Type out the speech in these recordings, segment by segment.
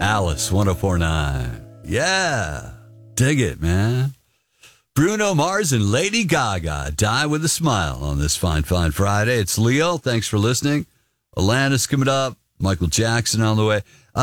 Alice 104.9. Yeah. Dig it, man. Bruno Mars and Lady Gaga, Die With a Smile on this fine Friday. It's Leo. Thanks for listening. Alanis coming up. Michael Jackson on the way.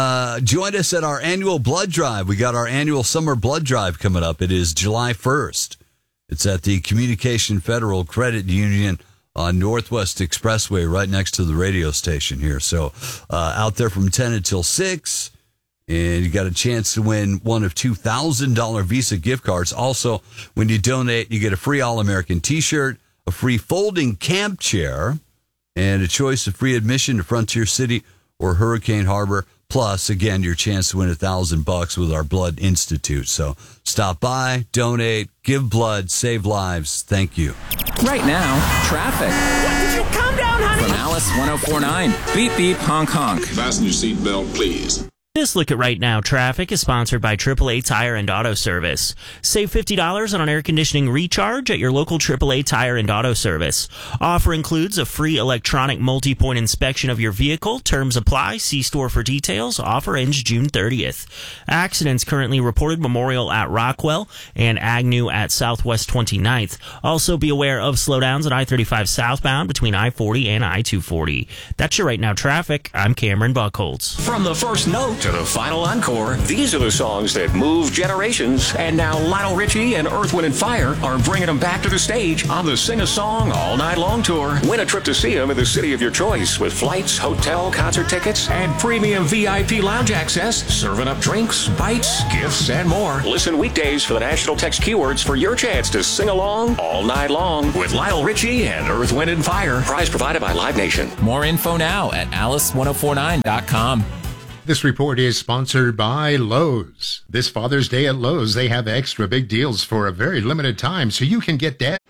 Join us at our annual blood drive. We got our annual summer blood drive coming up. It is July 1st. It's at the Communication Federal Credit Union on Northwest Expressway, right next to the radio station here. So out there from 10 until 6. And you got a chance to win one of $2,000 Visa gift cards. Also, when you donate, you get a free All-American T-shirt, a free folding camp chair, and a choice of free admission to Frontier City or Hurricane Harbor. Plus, again, your chance to win $1,000 with our Blood Institute. So stop by, donate, give blood, save lives. Thank you. Right now, traffic. What, did you calm down, honey? From Alice 104.9. Beep, beep, honk, honk. Fasten your seatbelt, please. This look at Right Now Traffic is sponsored by AAA Tire and Auto Service. Save $50 on an air conditioning recharge at your local AAA Tire and Auto Service. Offer includes a free electronic multi-point inspection of your vehicle. Terms apply. See store for details. Offer ends June 30th. Accidents currently reported: Memorial at Rockwell and Agnew at Southwest 29th. Also be aware of slowdowns at I-35 southbound between I-40 and I-240. That's your Right Now Traffic. I'm Cameron Buckholtz. From the first note to the final encore, these are the songs that move generations. And now Lionel Richie and Earth, Wind & Fire are bringing them back to the stage on the Sing a Song All Night Long tour. Win a trip to see them in the city of your choice with flights, hotel, concert tickets, and premium VIP lounge access, serving up drinks, bites, gifts, and more. Listen weekdays for the national text keywords for your chance to sing along all night long with Lionel Richie and Earth, Wind & Fire. Prize provided by Live Nation. More info now at alice1049.com. This report is sponsored by Lowe's. This Father's Day at Lowe's, they have extra big deals for a very limited time, so you can get that.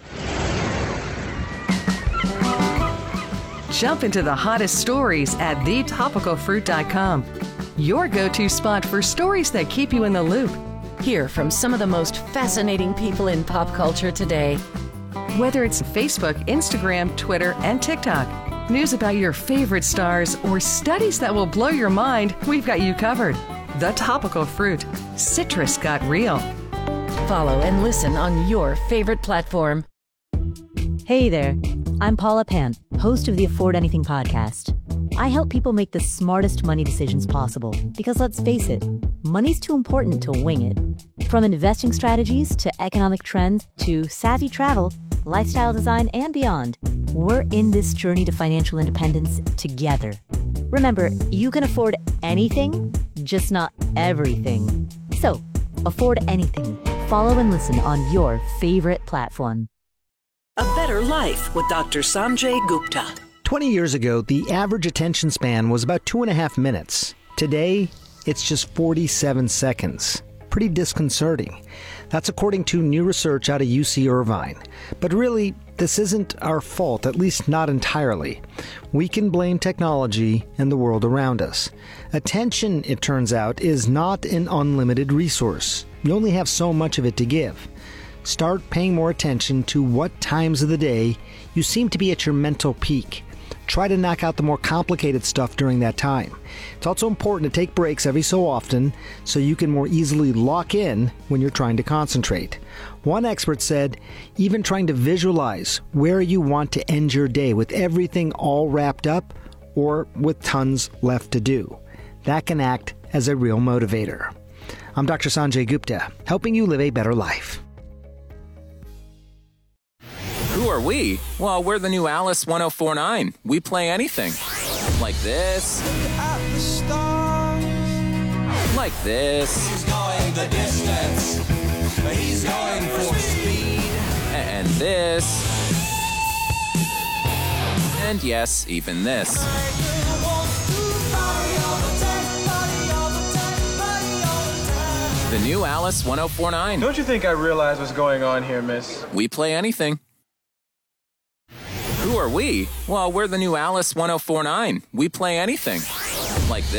Jump into the hottest stories at thetopicalfruit.com. Your go-to spot for stories that keep you in the loop. Hear from some of the most fascinating people in pop culture today. Whether it's Facebook, Instagram, Twitter, and TikTok, news about your favorite stars, or studies that will blow your mind, we've got you covered. The Topical Fruit. Citrus got real. Follow and listen on your favorite platform. Hey there, I'm Paula Pant, host of the Afford Anything podcast. I help people make the smartest money decisions possible because, let's face it, money's too important to wing it. From investing strategies to economic trends to savvy travel, lifestyle design, and beyond, we're in this journey to financial independence together. Remember, you can afford anything, just not everything. So, afford anything. Follow and listen on your favorite platform. A Better Life with Dr. Sanjay Gupta. 20 years ago, the average attention span was about 2.5 minutes. Today, it's just 47 seconds. Pretty disconcerting. That's according to new research out of UC Irvine. But really, this isn't our fault, at least not entirely. We can blame technology and the world around us. Attention, it turns out, is not an unlimited resource. You only have so much of it to give. Start paying more attention to what times of the day you seem to be at your mental peak. Try to knock out the more complicated stuff during that time. It's also important to take breaks every so often so you can more easily lock in when you're trying to concentrate. One expert said, even trying to visualize where you want to end your day with everything all wrapped up or with tons left to do. That can act as a real motivator. I'm Dr. Sanjay Gupta, helping you live a better life. Who are we? Well, we're the new Alice 104.9. We play anything. Like this. Like this. He's going the distance. He's going for speed. And this. And yes, even this. The new Alice 104.9. Don't you think I realize what's going on here, miss? We play anything. Who are we? Well, we're the new Alice 104.9. We play anything. Like this.